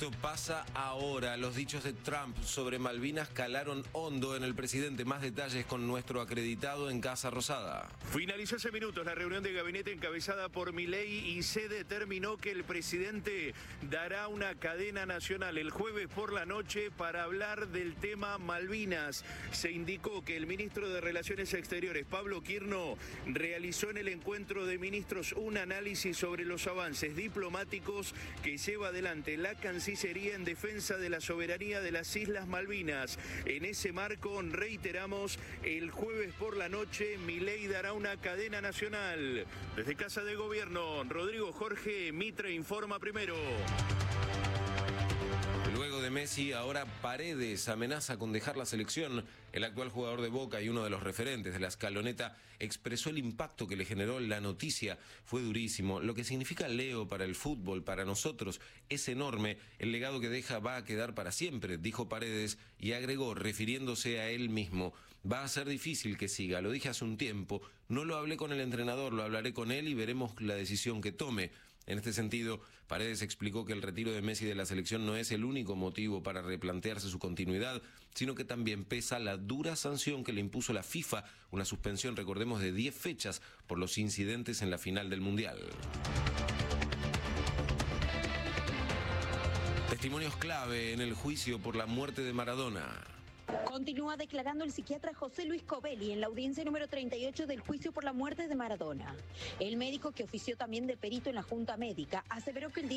Esto pasa ahora. Los dichos de Trump sobre Malvinas calaron hondo en el presidente. Más detalles con nuestro acreditado en Casa Rosada. Finalizó hace minutos la reunión de gabinete encabezada por Milei y se determinó que el presidente dará una cadena nacional el jueves por la noche para hablar del tema Malvinas. Se indicó que el ministro de Relaciones Exteriores, Pablo Quirno, realizó en el encuentro de ministros un análisis sobre los avances diplomáticos que lleva adelante la Cancillería en defensa de la soberanía de las Islas Malvinas. En ese marco, reiteramos, el jueves por la noche, Milei dará una cadena nacional. Desde Casa de Gobierno, Rodrigo Jorge, Mitre informa primero. Luego de Messi, ahora Paredes amenaza con dejar la selección. El actual jugador de Boca y uno de los referentes de la escaloneta expresó el impacto que le generó la noticia. Fue durísimo. Lo que significa Leo para el fútbol, para nosotros, es enorme. El legado que deja va a quedar para siempre, dijo Paredes, y agregó, refiriéndose a él mismo: va a ser difícil que siga. Lo dije hace un tiempo. No lo hablé con el entrenador, lo hablaré con él y veremos la decisión que tome. En este sentido, Paredes explicó que el retiro de Messi de la selección no es el único motivo para replantearse su continuidad, sino que también pesa la dura sanción que le impuso la FIFA, una suspensión, recordemos, de 10 fechas por los incidentes en la final del Mundial. Testimonios clave en el juicio por la muerte de Maradona. Continúa declarando el psiquiatra José Luis Covelli en la audiencia número 38 del juicio por la muerte de Maradona. El médico, que ofició también de perito en la Junta Médica, aseveró que el